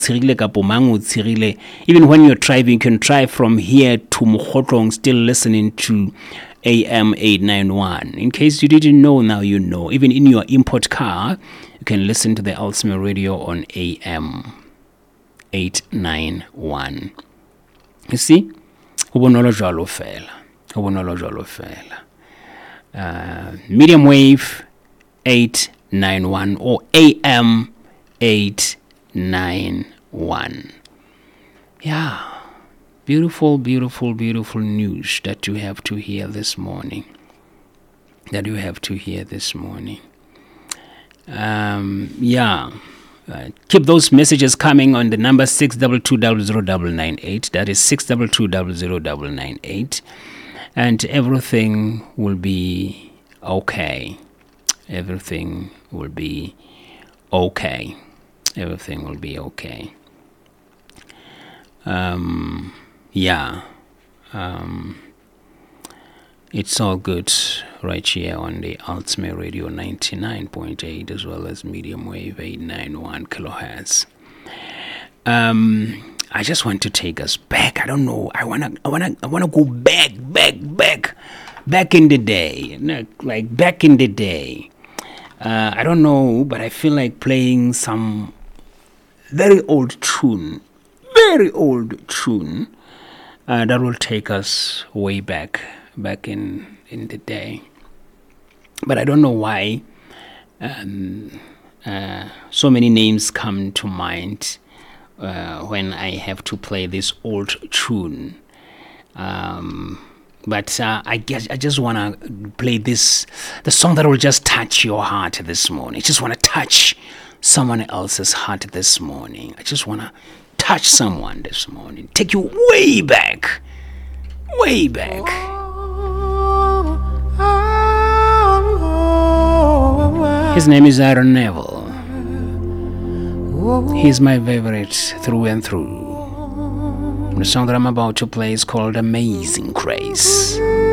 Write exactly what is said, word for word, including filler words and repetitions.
Even when you're driving, you can drive from here to Mokhotlong still listening to A M eight ninety-one. In case you didn't know, now you know. Even in your import car, you can listen to the Ultimate Radio on A M eight ninety-one. You see? Ubonolo jalo fela. Ubonolo jalo fela. Uh, medium wave eight ninety-one or A M eight ninety-one. Yeah. Beautiful, beautiful, beautiful news that you have to hear this morning. That you have to hear this morning. Um, yeah. Uh, keep those messages coming on the number six two two zero zero nine nine eight. That is six two two zero zero nine nine eight. And everything will be okay. Everything will be okay. Everything will be okay. Um, yeah. Um, it's all good right here on the Ultimate Radio ninety-nine point eight as well as medium wave eight ninety-one kilohertz. Um, I just want to take us back. I don't know. I wanna, I wanna, I wanna go back, back, back, back in the day, like back in the day. Uh, I don't know, but I feel like playing some very old tune, very old tune uh, that will take us way back, back in in the day. But I don't know why um, uh, so many names come to mind uh, when I have to play this old tune. Um, but uh, I guess I just want to play this, the song that will just touch your heart this morning. I just want to touch someone else's heart this morning. I just want to touch someone this morning. Take you way back, way back. His name is Aaron Neville. He's my favorite through and through. The song that I'm about to play is called Amazing Grace.